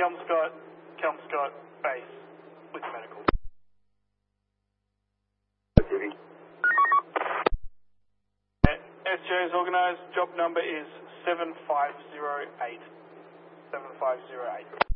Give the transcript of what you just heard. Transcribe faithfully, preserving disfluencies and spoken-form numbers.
Kelmscott, Kelmscott base with medical. S J is organised. Job number is seven five zero eight. seven five zero eight.